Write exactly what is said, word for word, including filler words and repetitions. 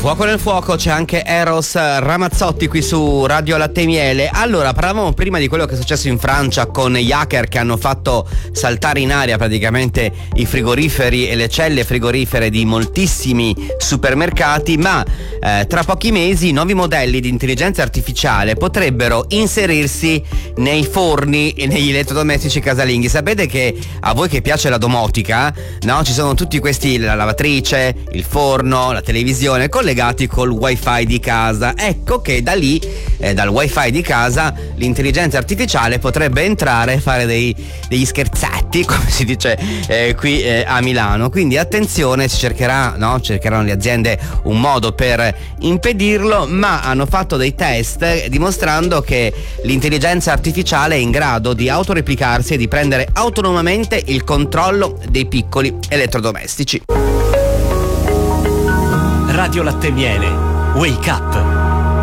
Fuoco nel fuoco, c'è anche Eros Ramazzotti qui su Radio Latte e Miele. Allora, parlavamo prima di quello che è successo in Francia con gli hacker che hanno fatto saltare in aria praticamente i frigoriferi e le celle frigorifere di moltissimi supermercati, ma eh, tra pochi mesi nuovi modelli di intelligenza artificiale potrebbero inserirsi nei forni e negli elettrodomestici casalinghi. Sapete che a voi che piace la domotica, no? Ci sono tutti questi, la lavatrice, il forno, la televisione, collegati col wifi di casa. Ecco che da lì, eh, dal wifi di casa, l'intelligenza artificiale potrebbe entrare e fare dei, degli scherzetti, come si dice eh, qui eh, a Milano. Quindi attenzione, si cercherà, no? Cercheranno le aziende un modo per impedirlo, ma hanno fatto dei test dimostrando che l'intelligenza artificiale è in grado di autoreplicarsi e di prendere autonomamente il controllo dei piccoli elettrodomestici. Radio Latte e Miele, Wake Up.